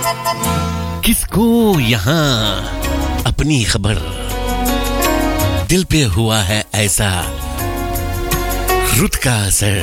किसको यहाँ अपनी खबर, दिल पे हुआ है ऐसा रुत का असर।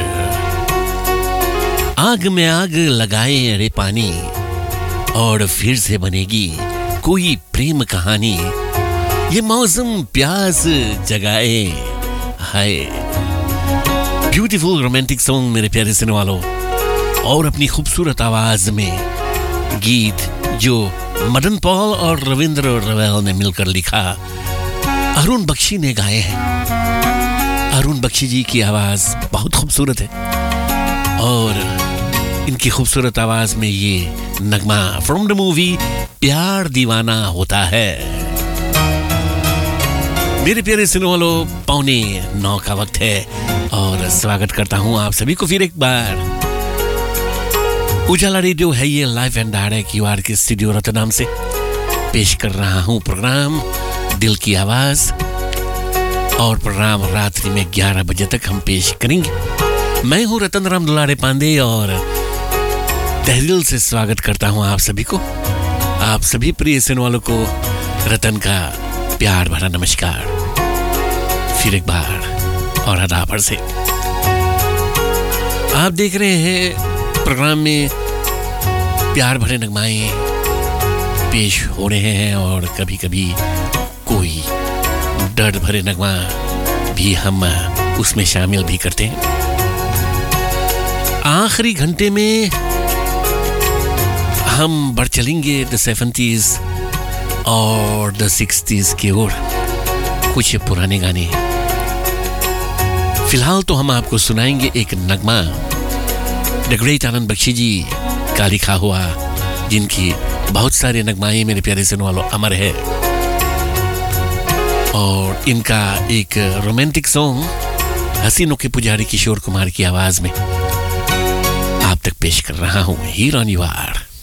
आग में आग लगाए रे पानी, और फिर से बनेगी कोई प्रेम कहानी। ये मौसम प्यास जगाए, हाय। ब्यूटीफुल रोमांटिक सॉन्ग मेरे प्यारे सुनने वालों, और अपनी खूबसूरत आवाज में गीत जो मदन पॉल और रविंद्र रवैल ने मिलकर लिखा, अरुण बख्शी ने गाए हैं। अरुण बख्शी जी की आवाज बहुत खूबसूरत है, और इनकी खूबसूरत आवाज में ये नगमा फ्रॉम द मूवी प्यार दीवाना होता है। मेरे प्यारे सुनने वालों, 8:45 का वक्त है, और स्वागत करता हूं आप सभी को फिर एक बार। उजाला रेडियो है ये लाइव एंड डायरेक्ट यूआर के स्टूडियो रतनाम से पेश कर रहा हूं प्रोग्राम दिल की आवाज, और प्रोग्राम रात्रि में 11 बजे तक हम पेश करेंगे। मैं हूं रतन राम दुलारे पांडे, और तहे दिल से स्वागत करता हूं आप सभी को, आप सभी प्रिय सुनने वालों को रतन का प्यार भरा नमस्कार फिर एक बार और अदापर से। आप देख रहे हैं प्रोग्राम में प्यार भरे नगमाएं पेश हो रहे हैं, और कभी-कभी कोई दर्द भरे नगमा भी हम उसमें शामिल भी करते हैं। आखिरी घंटे में हम बढ़ चलेंगे द 70s और द 60s की ओर, कुछ पुराने गाने। फिलहाल तो हम आपको सुनाएंगे एक नगमा द ग्रेट आनंद बख्शी जी का लिखा हुआ, जिनकी बहुत सारे नगमाएं मेरे प्यारे सुनने वालों अमर है, और इनका एक रोमांटिक सॉन्ग हसीनों के पुजारी किशोर कुमार की आवाज में आप तक पेश कर रहा हूं, हीर ऑन यू आर।